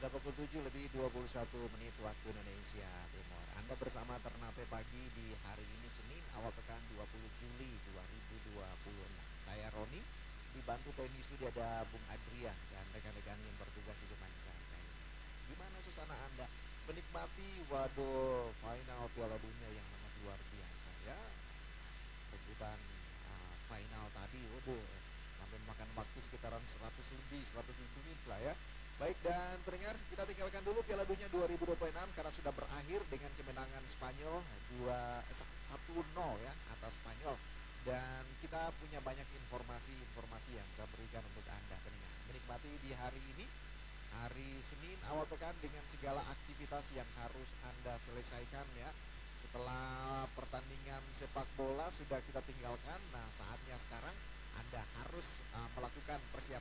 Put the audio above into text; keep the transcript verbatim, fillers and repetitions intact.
Sudah pukul tujuh lebih dua puluh satu menit waktu Indonesia Timur. Anda bersama Ternate Pagi di hari ini Senin awal pekan dua puluh Juli dua ribu dua puluh enam. Saya Roni, dibantu teknis studio ada Bung Adrian dan rekan-rekan yang bertugas di Mancar. Gimana suasana Anda menikmati waduh final Piala Dunia yang sangat luar biasa ya. Rebutan uh, final tadi waduh sampai makan waktu sekitaran seratus lebih seratus menit lah ya. Baik, dan pendengar, kita tinggalkan dulu Piala Dunia dua ribu dua puluh enam karena sudah berakhir dengan kemenangan Spanyol satu nol ya atas Spanyol. Dan kita punya banyak informasi-informasi yang saya berikan untuk Anda pendengar. Menikmati di hari ini, hari Senin awal pekan dengan segala aktivitas yang harus Anda selesaikan ya. Setelah pertandingan sepak bola sudah kita tinggalkan, nah saatnya sekarang Anda harus uh, melakukan persiapan